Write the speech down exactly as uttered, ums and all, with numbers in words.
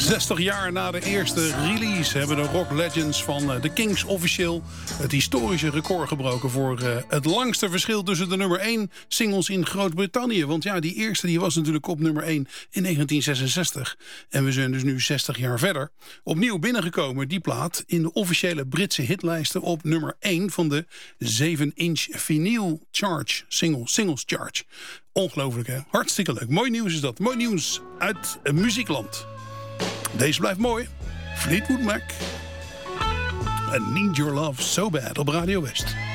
zestig jaar na de eerste release hebben de rock legends van de Kings officieel het historische record gebroken voor uh, het langste verschil tussen de nummer één singles in Groot-Brittannië. Want ja, die eerste die was natuurlijk op nummer één in negentien zesenzestig. En we zijn dus nu zestig jaar verder. Opnieuw binnengekomen, die plaat, in de officiële Britse hitlijsten op nummer één van de zeven inch vinyl charge, single, singles charge. Ongelooflijk, hè? Hartstikke leuk. Mooi nieuws is dat. Mooi nieuws uit uh, muziekland. Deze blijft mooi. Fleetwood Mac. I Need Your Love So Bad op Radio West.